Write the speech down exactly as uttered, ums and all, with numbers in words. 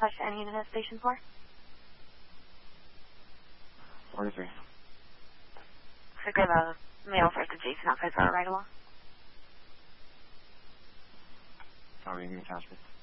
touch any unit at station four? forty-three. So grab a mail for the Jason outside for a ride along. How are you going to attachment?